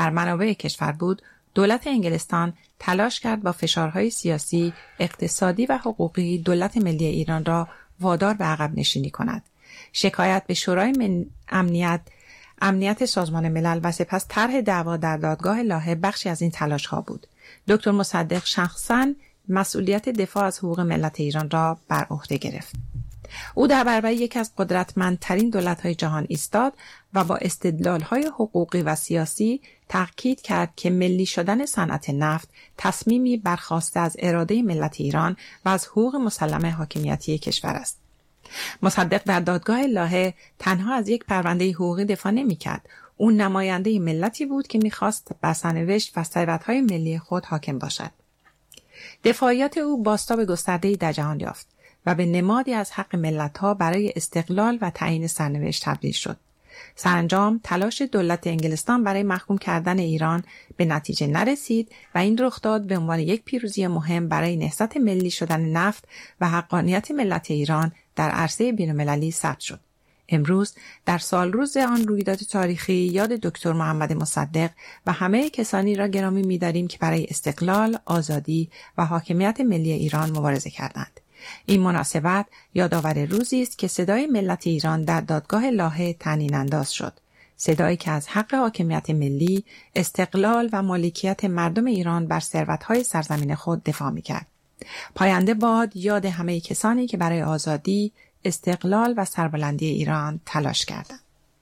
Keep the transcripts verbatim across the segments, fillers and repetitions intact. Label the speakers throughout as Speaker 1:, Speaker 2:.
Speaker 1: در منابع کشور بود، دولت انگلستان تلاش کرد با فشارهای سیاسی، اقتصادی و حقوقی دولت ملی ایران را وادار به عقب نشینی کند. شکایت به شورای من... امنیت امنیت سازمان ملل و سپس طرح دعوا در دادگاه لاهه بخشی از این تلاش‌ها بود. دکتر مصدق شخصاً مسئولیت دفاع از حقوق ملت ایران را بر عهده گرفت. او در برابر یکی از قدرتمندترین دولت‌های جهان ایستاد و با استدلال‌های حقوقی و سیاسی تاکید کرد که ملی شدن صنعت نفت تصمیمی برخواسته از اراده ملت ایران و از حقوق مسلم حاکمیتی کشور است. مصدق در دادگاه لاهه تنها از یک پرونده حقوقی دفاع نمی‌کرد. او نماینده ملتی بود که می‌خواست بر سرنوشت و ثروت‌های ملی خود حاکم باشد. دفاعیات او بازتاب گسترده‌ای در جهان یافت و به نمادی از حق ملت‌ها برای استقلال و تعیین سرنوشت تبدیل شد. سرانجام تلاش دولت انگلستان برای محکوم کردن ایران به نتیجه نرسید و این رخداد به عنوان یک پیروزی مهم برای نهضت ملی شدن نفت و حقانیت ملت ایران در عرصه بین‌المللی ثبت شد. امروز در سالروز آن رویداد تاریخی یاد دکتر محمد مصدق و همه کسانی را گرامی می‌داریم که برای استقلال، آزادی و حاکمیت ملی ایران مبارزه کردند. این مناسبت یادآور روزی است که صدای ملت ایران در دادگاه لاهه طنین انداز شد. صدایی که از حق حاکمیت ملی، استقلال و مالکیت مردم ایران بر ثروت‌های سرزمین خود دفاع می‌کرد. پاینده باد یاد همه کسانی که برای آزادی، استقلال و سربلندی ایران تلاش کردند.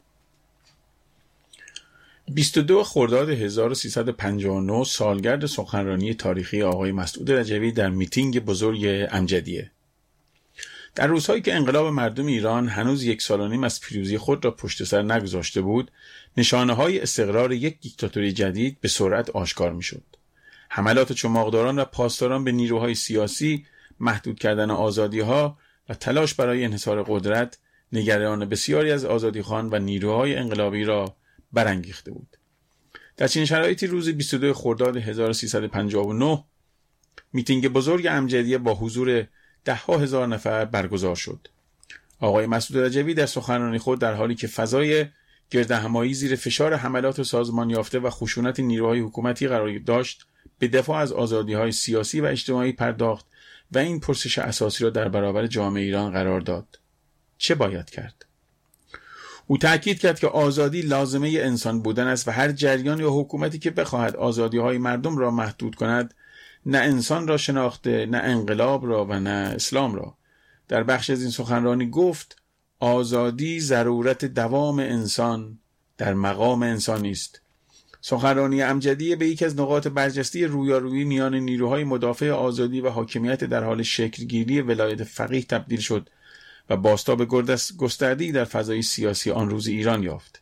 Speaker 2: بیست و دو خرداد هزار و سیصد و پنجاه و نه سالگرد سخنرانی تاریخی آقای مسعود رجوی در میتینگ بزرگ امجدیه. در روزهایی که انقلاب مردم ایران هنوز یک سال و نیم از پیروزی خود را پشت سر نگذاشته بود، نشانه‌های استقرار یک دیکتاتوری جدید به سرعت آشکار می‌شد. حملات چماقداران و پاسداران به نیروهای سیاسی، محدود کردن آزادی‌ها و تلاش برای انحصار قدرت نگران بسیاری از آزادیخوان و نیروهای انقلابی را برانگیخته بود. در چنین شرایطی روز بیست و دو خرداد هزار و سیصد و پنجاه و نه میتینگ بزرگ امجدیه با حضور ده ها هزار نفر برگزار شد. آقای مسعود رجوی در سخنرانی خود در حالی که فضای گردهمایی زیر فشار حملات سازمان یافته و خشونت نیروهای حکومتی قرار داشت، به دفاع از آزادی‌های سیاسی و اجتماعی پرداخت و این پرسش اساسی را در برابر جامعه ایران قرار داد: چه باید کرد؟ او تأکید کرد که آزادی لازمه انسان بودن است و هر جریان یا حکومتی که بخواهد آزادی‌های مردم را محدود کند، نه انسان را شناخته، نه انقلاب را و نه اسلام را. در بخش از این سخنرانی گفت: آزادی ضرورت دوام انسان در مقام انسانی است. سخنرانی امجدیه به یکی از نقاط برجسته رویارویی میان نیروهای مدافع آزادی و حاکمیت در حال شکلگیری ولایت فقیه تبدیل شد و بازتاب گسترده‌ای در فضای سیاسی آن روز ایران یافت.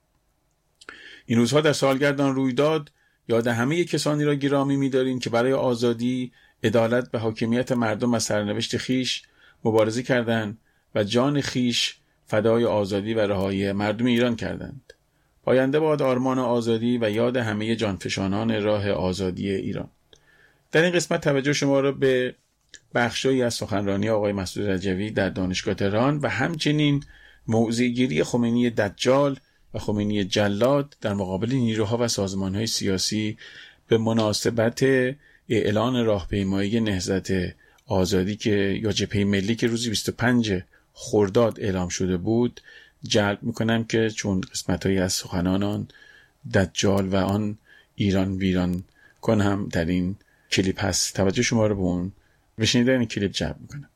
Speaker 2: این روزها در سالگرد آن رویداد یاد همه کسانی را گرامی می‌داریم که برای آزادی، عدالت و حاکمیت مردم از سرنوشت خیش مبارزه کردند و جان خیش فدای آزادی و رهایی مردم ایران کردند. پاینده باد آرمان آزادی و یاد همه جانفشانان راه آزادی ایران. در این قسمت توجه شما را به بخشی از سخنرانی آقای مسعود رجوی در دانشگاه تهران و همچنین موضع‌گیری خمینی دجال و خمینی جلاد در مقابل نیروها و سازمان‌های سیاسی به مناسبت اعلان راهپیمایی نهضت آزادی که یا جبهه ملی که روز بیست و پنج خرداد اعلام شده بود جلب میکنم که چون قسمت‌هایی از سخنانان دجال و آن ایران ویران کن هم در این کلیپ هست، توجه شما رو به اون به شنیدن این کلیپ جلب میکنم.